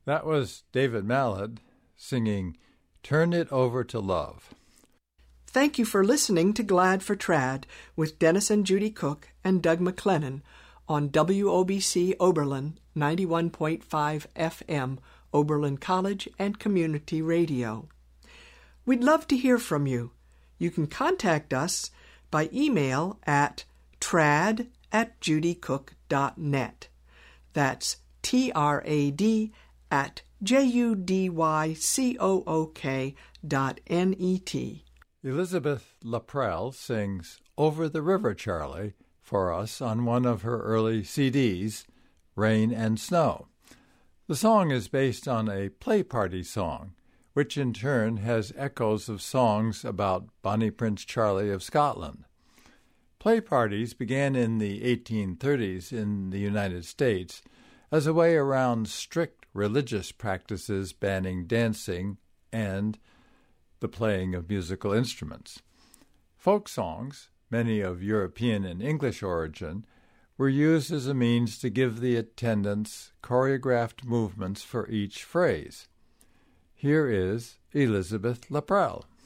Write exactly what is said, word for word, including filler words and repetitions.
That was David Mallard singing Turn It Over to Love. Thank you for listening to Glad for Trad with Dennis and Judy Cook and Doug McLennan on W O B C Oberlin ninety-one point five F M, Oberlin College and Community Radio. We'd love to hear from you. You can contact us by email at trad at judycook dot net. That's T R A D at J U D Y C O O K dot N E T. Elizabeth Laprelle sings Over the River, Charlie for us on one of her early C Ds, Rain and Snow. The song is based on a play party song, which in turn has echoes of songs about Bonnie Prince Charlie of Scotland. Play parties began in the eighteen thirties in the United States as a way around strict religious practices banning dancing and the playing of musical instruments. Folk songs, many of European and English origin, were used as a means to give the attendants choreographed movements for each phrase. Here is Elizabeth Laprelle.